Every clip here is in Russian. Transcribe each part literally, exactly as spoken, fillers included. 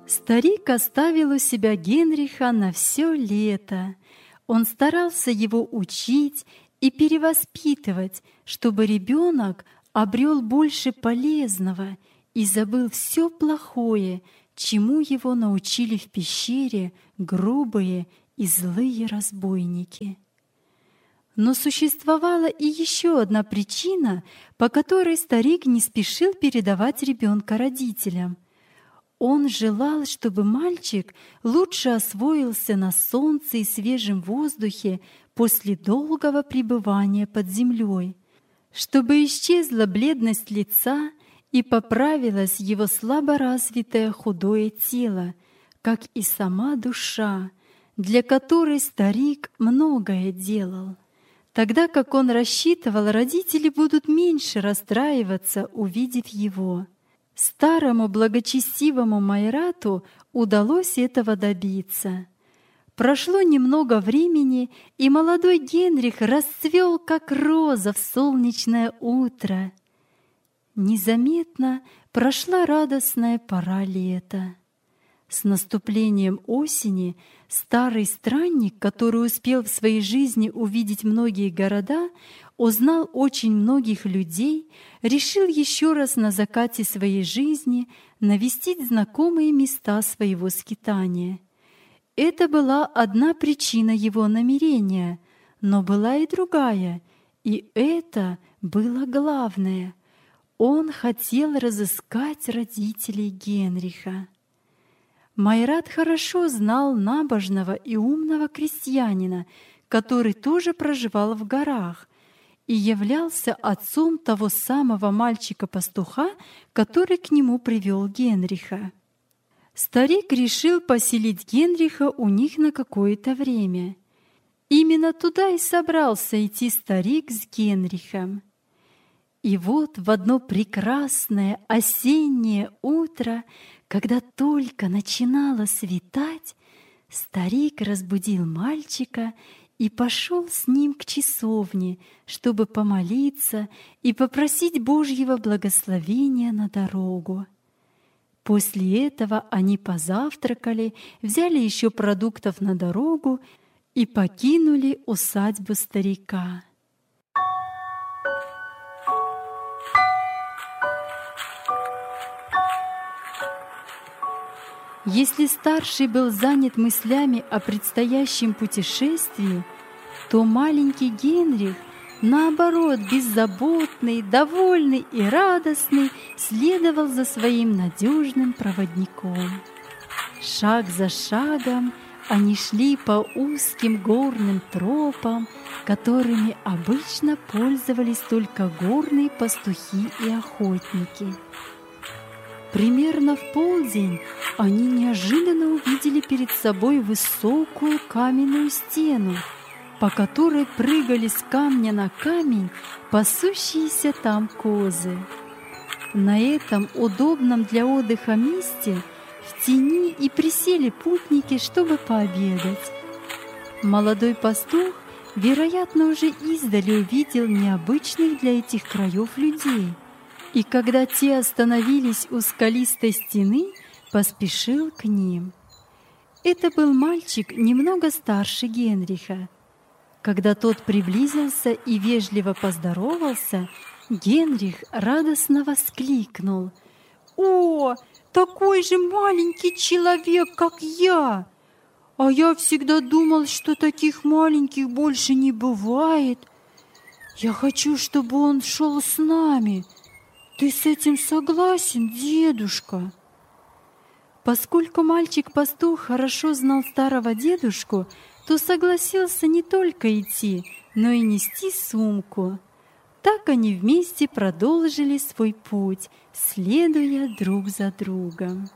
Старик оставил у себя Генриха на все лето. Он старался его учить и перевоспитывать, чтобы ребенок обрел больше полезного и забыл все плохое, чему его научили в пещере грубые и злые разбойники. Но существовала и еще одна причина, по которой старик не спешил передавать ребенка родителям. Он желал, чтобы мальчик лучше освоился на солнце и свежем воздухе после долгого пребывания под землей, чтобы исчезла бледность лица и поправилось его слаборазвитое худое тело, как и сама душа, для которой старик многое делал. Тогда как он рассчитывал, родители будут меньше расстраиваться, увидев его. Старому благочестивому Майрату удалось этого добиться. Прошло немного времени, и молодой Генрих расцвел, как роза в солнечное утро. Незаметно прошла радостная пора лета. С наступлением осени старый странник, который успел в своей жизни увидеть многие города, узнал очень многих людей, решил еще раз на закате своей жизни навестить знакомые места своего скитания. Это была одна причина его намерения, но была и другая, и это было главное. Он хотел разыскать родителей Генриха. Майрат хорошо знал набожного и умного крестьянина, который тоже проживал в горах, и являлся отцом того самого мальчика-пастуха, который к нему привел Генриха. Старик решил поселить Генриха у них на какое-то время. Именно туда и собрался идти старик с Генрихом. И вот в одно прекрасное осеннее утро, когда только начинало светать, старик разбудил мальчика и пошел с ним к часовне, чтобы помолиться и попросить Божьего благословения на дорогу. После этого они позавтракали, взяли еще продуктов на дорогу и покинули усадьбу старика. Если старший был занят мыслями о предстоящем путешествии, то маленький Генрих, наоборот, беззаботный, довольный и радостный, следовал за своим надежным проводником. Шаг за шагом они шли по узким горным тропам, которыми обычно пользовались только горные пастухи и охотники. Примерно в полдень они неожиданно увидели перед собой высокую каменную стену, по которой прыгали с камня на камень пасущиеся там козы. На этом удобном для отдыха месте в тени и присели путники, чтобы пообедать. Молодой пастух, вероятно, уже издали увидел необычных для этих краев людей, и когда те остановились у скалистой стены, поспешил к ним. Это был мальчик немного старше Генриха. Когда тот приблизился и вежливо поздоровался, Генрих радостно воскликнул: «О, такой же маленький человек, как я! А я всегда думал, что таких маленьких больше не бывает. Я хочу, чтобы он шел с нами. Ты с этим согласен, дедушка?» Поскольку мальчик-пастух хорошо знал старого дедушку, то согласился не только идти, но и нести сумку. Так они вместе продолжили свой путь, следуя друг за другом.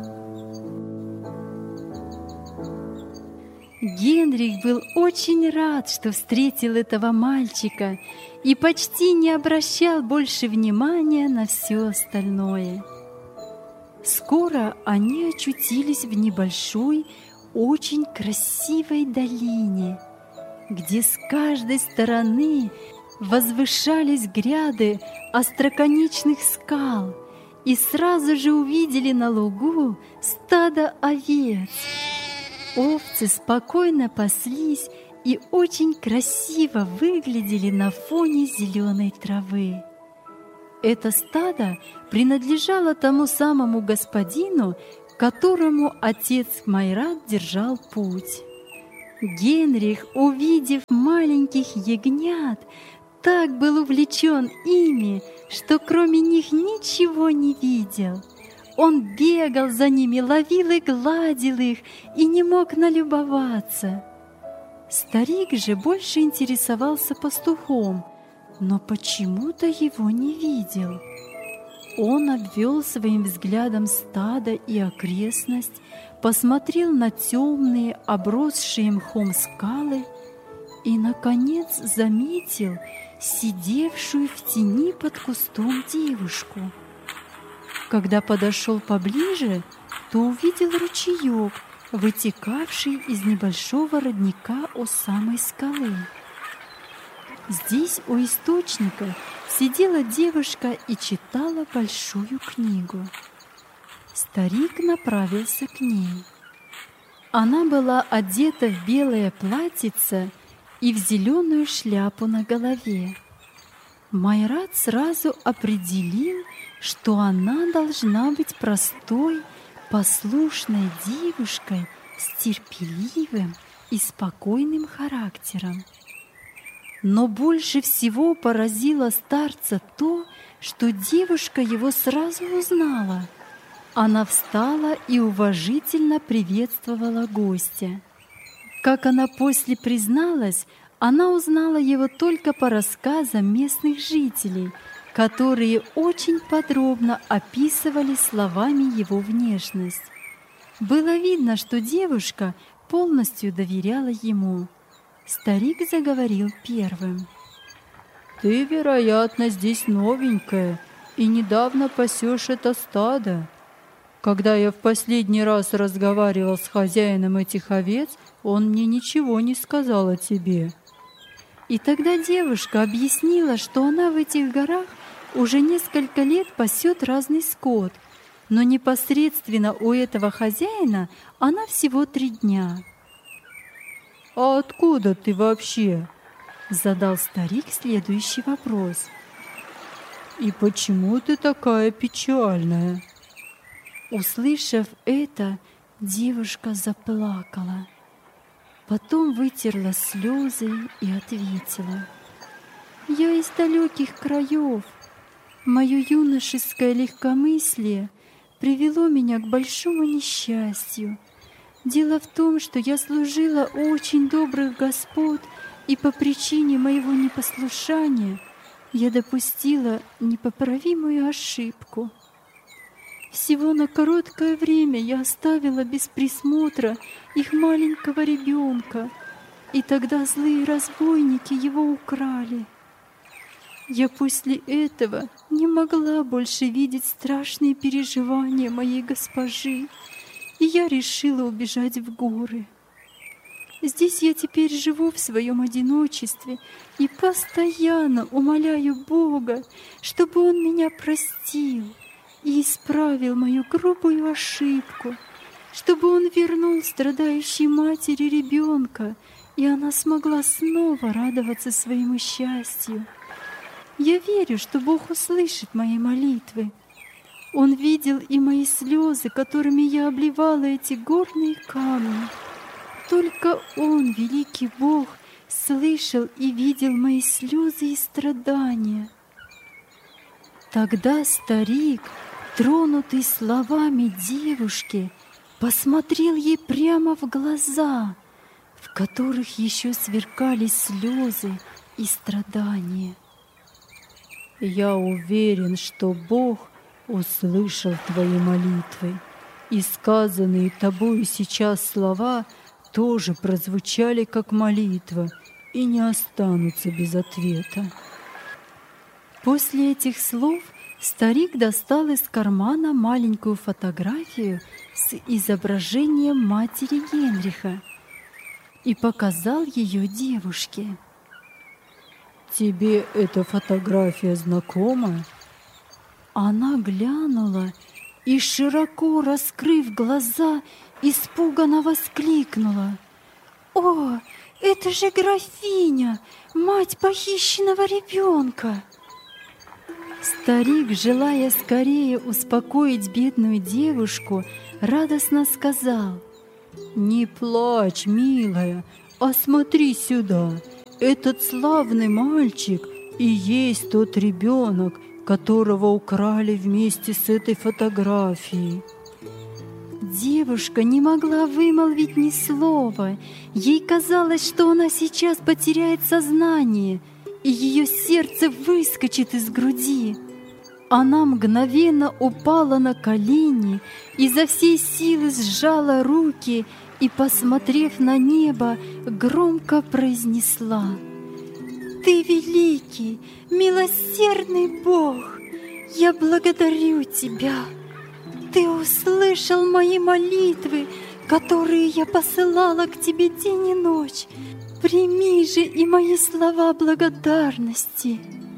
Генрих был очень рад, что встретил этого мальчика, и почти не обращал больше внимания на все остальное. Скоро они очутились в небольшой, очень красивой долине, где с каждой стороны возвышались гряды остроконечных скал, и сразу же увидели на лугу стадо овец. Овцы спокойно паслись и очень красиво выглядели на фоне зеленой травы. Это стадо принадлежало тому самому господину, которому отец Майрат держал путь. Генрих, увидев маленьких ягнят, так был увлечен ими, что кроме них ничего не видел. Он бегал за ними, ловил и гладил их, и не мог налюбоваться. Старик же больше интересовался пастухом, но почему-то его не видел. Он обвел своим взглядом стадо и окрестность, посмотрел на темные, обросшие мхом скалы и, наконец, заметил сидевшую в тени под кустом девушку. Когда подошел поближе, то увидел ручеек, вытекавший из небольшого родника у самой скалы. Здесь у источника сидела девушка и читала большую книгу. Старик направился к ней. Она была одета в белое платьице и в зеленую шляпу на голове. Майрат сразу определил, что она должна быть простой, послушной девушкой с терпеливым и спокойным характером. Но больше всего поразило старца то, что девушка его сразу узнала. Она встала и уважительно приветствовала гостя. Как она после призналась, она узнала его только по рассказам местных жителей, которые очень подробно описывали словами его внешность. Было видно, что девушка полностью доверяла ему. Старик заговорил первым. «Ты, вероятно, здесь новенькая и недавно пасешь это стадо. Когда я в последний раз разговаривал с хозяином этих овец, он мне ничего не сказал о тебе». И тогда девушка объяснила, что она в этих горах уже несколько лет пасет разный скот, но непосредственно у этого хозяина она всего три дня. «А откуда ты вообще?» — задал старик следующий вопрос. «И почему ты такая печальная?» Услышав это, девушка заплакала. Потом вытерла слезы и ответила: «Я из далеких краев. Мое юношеское легкомыслие привело меня к большому несчастью. Дело в том, что я служила у очень добрых господ, и по причине моего непослушания я допустила непоправимую ошибку. Всего на короткое время я оставила без присмотра их маленького ребенка, и тогда злые разбойники его украли. Я после этого не могла больше видеть страшные переживания моей госпожи, и я решила убежать в горы. Здесь я теперь живу в своем одиночестве и постоянно умоляю Бога, чтобы Он меня простил и исправил мою грубую ошибку, чтобы Он вернул страдающей матери ребенка, и она смогла снова радоваться своему счастью. Я верю, что Бог услышит мои молитвы. Он видел и мои слезы, которыми я обливала эти горные камни. Только Он, великий Бог, слышал и видел мои слезы и страдания». Тогда старик, тронутый словами девушки, посмотрел ей прямо в глаза, в которых еще сверкали слезы и страдания. «Я уверен, что Бог услышал твои молитвы, и сказанные тобою сейчас слова тоже прозвучали как молитва и не останутся без ответа». После этих слов старик достал из кармана маленькую фотографию с изображением матери Генриха и показал ее девушке. «Тебе эта фотография знакома?» Она глянула и, широко раскрыв глаза, испуганно воскликнула: «О, это же графиня, мать похищенного ребенка!» Старик, желая скорее успокоить бедную девушку, радостно сказал: «Не плачь, милая, а смотри сюда. Этот славный мальчик и есть тот ребенок, которого украли вместе с этой фотографией». Девушка не могла вымолвить ни слова. Ей казалось, что она сейчас потеряет сознание, и ее сердце выскочит из груди. Она мгновенно упала на колени, изо всей силы сжала руки и, посмотрев на небо, громко произнесла: «Ты великий, милосердный Бог! Я благодарю Тебя! Ты услышал мои молитвы, которые я посылала к Тебе день и ночь. Прими же и мои слова благодарности».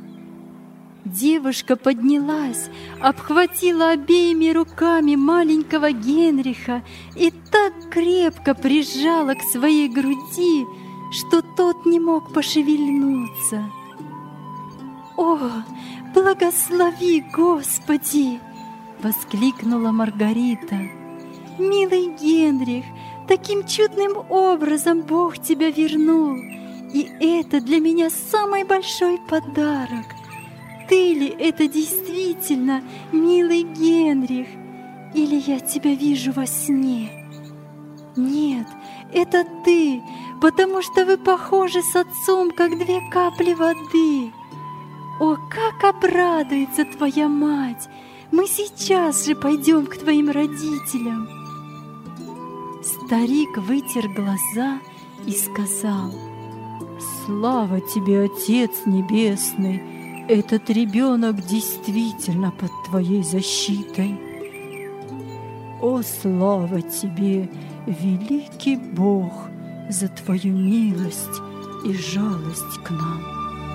Девушка поднялась, обхватила обеими руками маленького Генриха и так крепко прижала к своей груди, что тот не мог пошевельнуться. «О, благослови, Господи!» — воскликнула Маргарита. «Милый Генрих, таким чудным образом Бог тебя вернул, и это для меня самый большой подарок. Ты ли это действительно, милый Генрих, или я тебя вижу во сне? Нет, это ты, потому что вы похожи с отцом, как две капли воды. О, как обрадуется твоя мать! Мы сейчас же пойдем к твоим родителям». Старик вытер глаза и сказал: «Слава тебе, Отец Небесный! Этот ребенок действительно под твоей защитой. О, слава тебе, великий Бог, за твою милость и жалость к нам!»